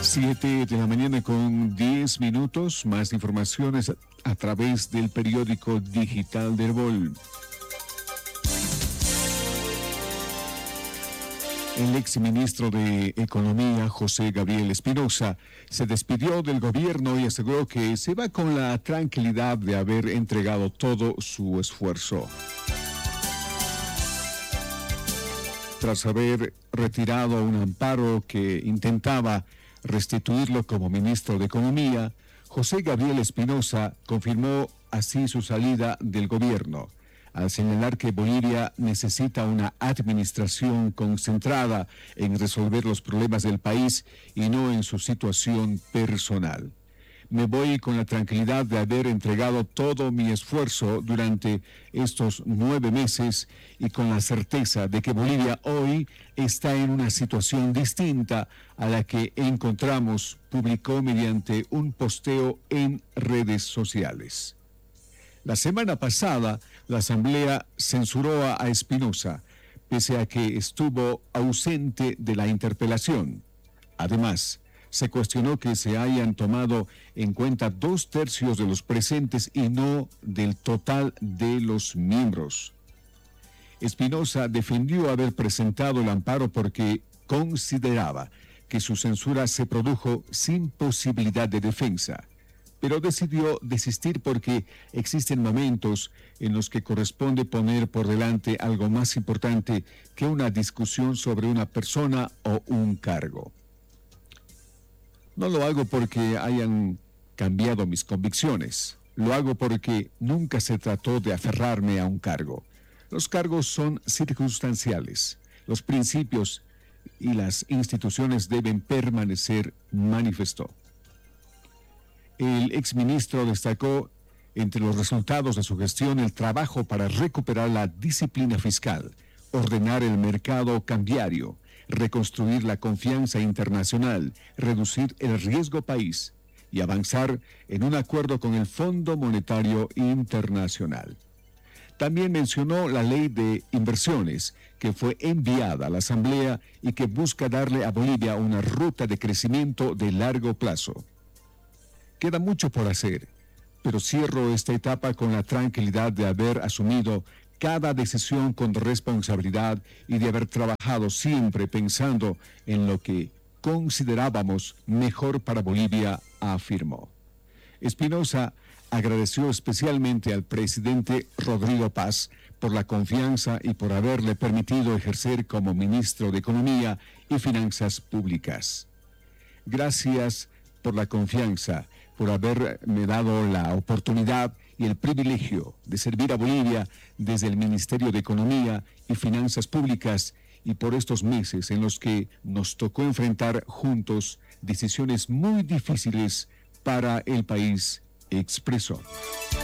7 de la mañana con 10 minutos. Más informaciones a través del periódico digital del Bol. El exministro de Economía, José Gabriel Espinosa, se despidió del gobierno y aseguró que se va con la tranquilidad de haber entregado todo su esfuerzo. Tras haber retirado un amparo que intentaba restituirlo como ministro de Economía, José Gabriel Espinosa confirmó así su salida del gobierno, al señalar que Bolivia necesita una administración concentrada en resolver los problemas del país y no en su situación personal. Me voy con la tranquilidad de haber entregado todo mi esfuerzo durante estos 9 meses y con la certeza de que Bolivia hoy está en una situación distinta a la que encontramos, publicó mediante un posteo en redes sociales. La semana pasada, la Asamblea censuró a Espinosa, pese a que estuvo ausente de la interpelación. Además, se cuestionó que se hayan tomado en cuenta 2/3 de los presentes y no del total de los miembros. Espinosa defendió haber presentado el amparo porque consideraba que su censura se produjo sin posibilidad de defensa, pero decidió desistir porque existen momentos en los que corresponde poner por delante algo más importante que una discusión sobre una persona o un cargo. No lo hago porque hayan cambiado mis convicciones. Lo hago porque nunca se trató de aferrarme a un cargo. Los cargos son circunstanciales. Los principios y las instituciones deben permanecer, manifestó. El exministro destacó entre los resultados de su gestión el trabajo para recuperar la disciplina fiscal, ordenar el mercado cambiario, reconstruir la confianza internacional, reducir el riesgo país y avanzar en un acuerdo con el Fondo Monetario Internacional. También mencionó la ley de inversiones que fue enviada a la Asamblea y que busca darle a Bolivia una ruta de crecimiento de largo plazo. Queda mucho por hacer, pero cierro esta etapa con la tranquilidad de haber asumido cada decisión con responsabilidad y de haber trabajado siempre pensando en lo que considerábamos mejor para Bolivia, afirmó. Espinosa agradeció especialmente al presidente Rodrigo Paz por la confianza y por haberle permitido ejercer como ministro de Economía y Finanzas Públicas. Gracias por la confianza, por haberme dado la oportunidad y el privilegio de servir a Bolivia desde el Ministerio de Economía y Finanzas Públicas y por estos meses en los que nos tocó enfrentar juntos decisiones muy difíciles para el país, expresó.